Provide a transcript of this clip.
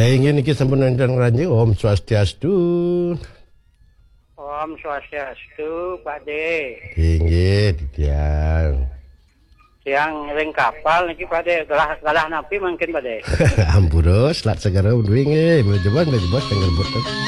ingin iki sampun wonten Ranjing Om Swastiastu. Om Swastiastu, Pak De. Inggih, Didian. Siang ring kapal niki Pak De, galah napi mungkin Pak De. Ampuros, lat segara duwe nggih, mlebu jebon tengger boten.